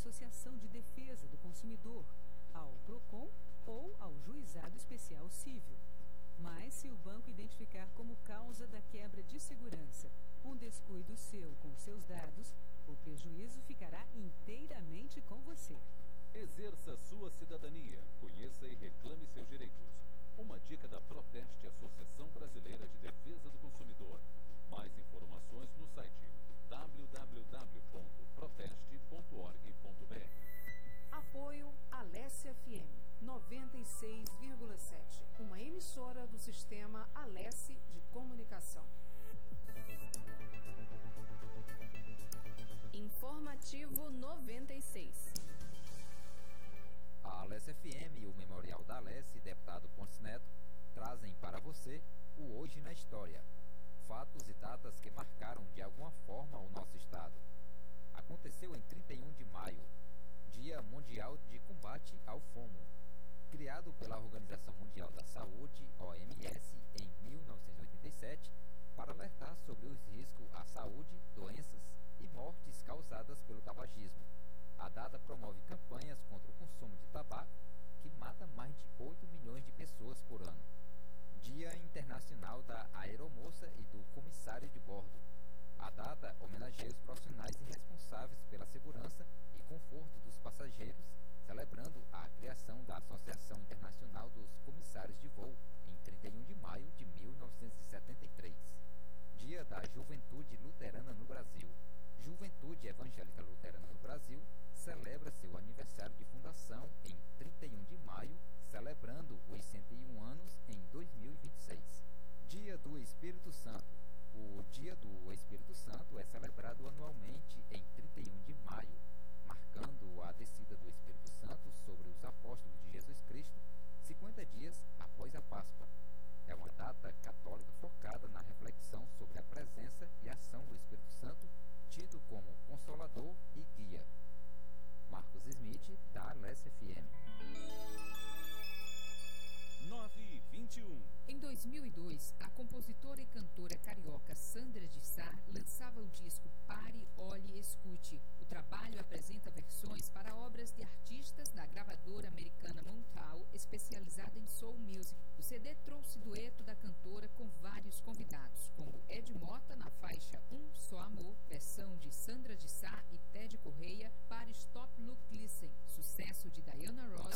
Associação de Defesa do Consumidor, ao PROCON ou ao Juizado Especial Cível. Mas se o banco identificar como causa da quebra de segurança um descuido seu com seus dados, o prejuízo ficará inteiramente com você. Exerça sua cidadania, conheça e reclame seus direitos. Uma dica da Proteste, Associação Brasileira de Defesa do Consumidor. Mais informações no site www.proteste.org.br. Apoio Alesse FM 96,7, uma emissora do sistema Alesse de Comunicação. Informativo 96. A Alesse FM e o Memorial da Alesse, deputado Pontes Neto, trazem para você o Hoje na História. Fatos e datas que marcaram de alguma forma o nosso estado. Aconteceu em 31 de maio, Dia Mundial de Combate ao Fumo. Criado pela Organização Mundial da Saúde, OMS, em 1987, para alertar sobre os riscos à saúde, doenças e mortes causadas pelo tabagismo. A data promove campanhas contra o consumo de tabaco, que mata mais de 8 milhões de pessoas por ano. Dia Internacional da Aeromoça e do Comissário de Bordo. A data homenageia os profissionais e responsáveis pela segurança e conforto dos passageiros, celebrando a criação da Associação Internacional dos Comissários de Voo em 31 de maio de 1973. Dia da Juventude Luterana no Brasil. Juventude Evangélica Luterana no Brasil celebra seu aniversário de fundação em 31 de maio, celebrando os 101 anos em 2026. Dia do Espírito Santo. O Dia do Espírito Santo é celebrado anualmente em 31 de maio, marcando a descida do Espírito Santo sobre os apóstolos de Jesus Cristo, 50 dias após a Páscoa. É uma data católica focada na reflexão sobre a presença e ação do Espírito Santo, tido como consolador e guia. Marcos Smith, da Alesse FM. 9h21. Em 2002, a compositora e cantora carioca Sandra de Sá lançava o disco Pare, Olhe, Escute. O trabalho apresenta versões para obras de artistas da gravadora americana Motown, especializada em soul music. O CD trouxe dueto da cantora com vários convidados, como Ed Mota na faixa Um Só Amor, versão de Sandra de Sá e Ted Correia para Stop Look Listen, sucesso de Diana Ross